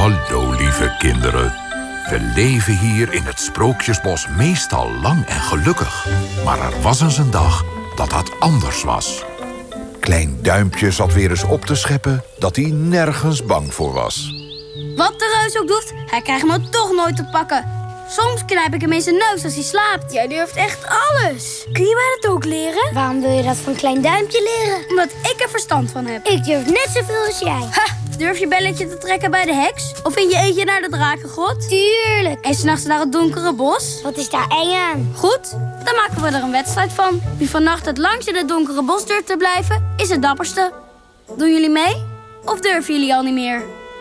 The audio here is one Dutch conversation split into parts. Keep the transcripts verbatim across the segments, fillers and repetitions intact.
Hallo, lieve kinderen. We leven hier in het Sprookjesbos meestal lang en gelukkig. Maar er was eens een dag dat dat anders was. Klein Duimpje zat weer eens op te scheppen dat hij nergens bang voor was. Wat de reus ook doet, hij krijgt me toch nooit te pakken. Soms knijp ik hem in zijn neus als hij slaapt. Jij durft echt alles. Kun je mij dat ook leren? Waarom wil je dat van Klein Duimpje leren? Omdat ik er verstand van heb. Ik durf net zoveel als jij. Ha! Durf je belletje te trekken bij de heks? Of in je eentje naar de drakengrot? Tuurlijk. En 's nachts naar het donkere bos? Wat is daar eng aan? Goed, dan maken we er een wedstrijd van. Wie vannacht het langst in het donkere bos durft te blijven, is het dapperste. Doen jullie mee? Of durven jullie al niet meer?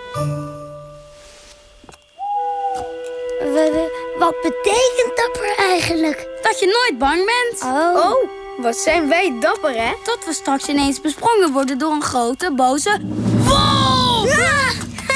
Wat betekent dapper eigenlijk? Dat je nooit bang bent. Oh. Oh, wat zijn wij dapper, hè? Tot we straks ineens besprongen worden door een grote, boze wolf! Ah!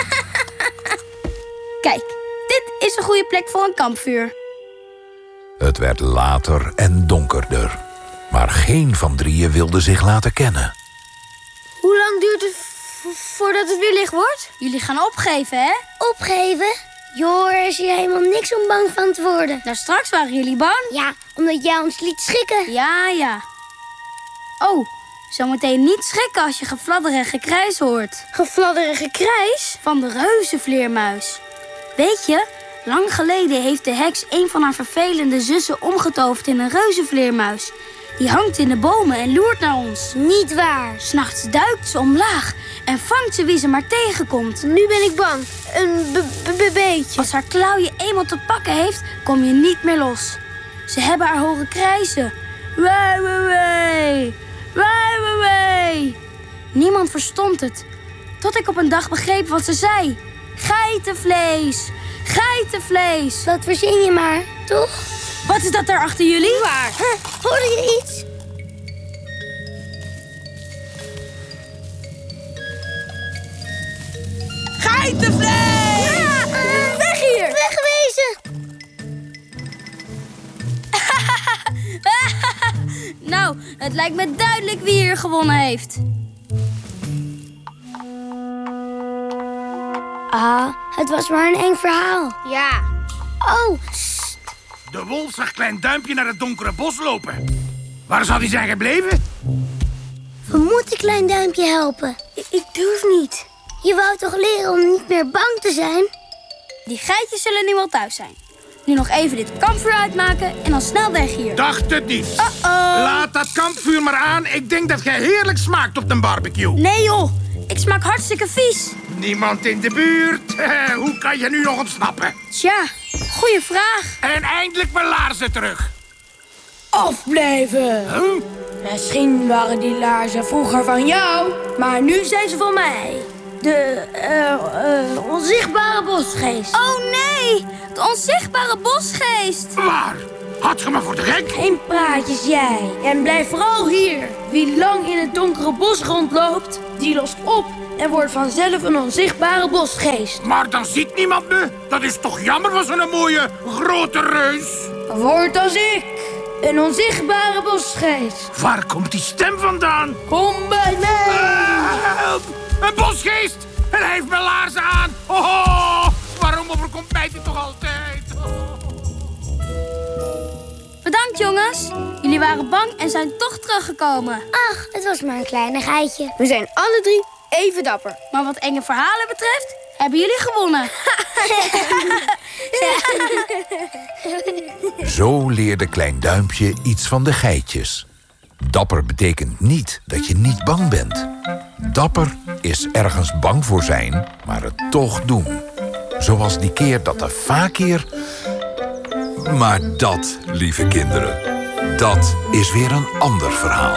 Kijk, dit is een goede plek voor een kampvuur. Het werd later en donkerder. Maar geen van drieën wilde zich laten kennen. Hoe lang duurt het voordat het weer licht wordt? Jullie gaan opgeven, hè? Opgeven? Joh, er is hier helemaal niks om bang van te worden. Nou, straks waren jullie bang. Ja, omdat jij ons liet schrikken. Ja, ja. Oh, zometeen niet schrikken als je gefladder en gekrijs hoort. Gefladder en gekrijs? Van de reuzenvleermuis. Weet je, lang geleden heeft de heks een van haar vervelende zussen omgetoverd in een reuzenvleermuis. Die hangt in de bomen en loert naar ons. Niet waar. 'S Nachts duikt ze omlaag en vangt ze wie ze maar tegenkomt. Nu ben ik bang. Een beetje. Als haar klauw je eenmaal te pakken heeft, kom je niet meer los. Ze hebben haar horen krijsen. Wee, wee, wee. Wee, wee, wee. Niemand verstond het. Tot ik op een dag begreep wat ze zei. Geitenvlees. Geitenvlees. Dat verzin je maar, toch? Wat is dat daar achter jullie? Waar? Huh, hoorde je iets? Geitenvlees! Ja, uh, Weg hier! Wegwezen! Nou, het lijkt me duidelijk wie hier gewonnen heeft. Ah, het was maar een eng verhaal. Ja. Oh, De wolf zag Klein Duimpje naar het donkere bos lopen. Waar zou hij zijn gebleven? we moeten Klein Duimpje helpen. Ik, ik durf niet. Je wou toch leren om niet meer bang te zijn? Die geitjes zullen nu wel thuis zijn. Nu nog even dit kampvuur uitmaken en dan snel weg hier. Dacht het niet. Uh-oh. Laat dat kampvuur maar aan. Ik denk dat jij heerlijk smaakt op de barbecue. Nee joh, ik smaak hartstikke vies. Niemand in de buurt. Hoe kan je nu nog ontsnappen? Tja, goeie vraag. En eindelijk mijn laarzen terug. Afblijven! Huh? Misschien waren die laarzen vroeger van jou, maar nu zijn ze van mij. De eh, eh, onzichtbare bosgeest. Oh nee, de onzichtbare bosgeest. Waar? Had je me voor de gek? Geen praatjes jij. En blijf vooral hier. Wie lang in het donkere bos rondloopt, die lost op en wordt vanzelf een onzichtbare bosgeest. Maar dan ziet niemand me. Dat is toch jammer van zo'n mooie grote reus. Word als ik, een onzichtbare bosgeest. Waar komt die stem vandaan? Kom bij mij. Help! Een bosgeest! En hij heeft mijn laarzen aan. Oh, waarom overkomt mij dit toch altijd? Bedankt jongens. Jullie waren bang en zijn toch teruggekomen. Ach, het was maar een kleinigheidje. We zijn alle drie even dapper. Maar wat enge verhalen betreft, hebben jullie gewonnen. Zo leerde Klein Duimpje iets van de geitjes. Dapper betekent niet dat je niet bang bent. Dapper is ergens bang voor zijn, maar het toch doen. Zoals die keer dat de fakir... Maar dat, lieve kinderen, dat is weer een ander verhaal.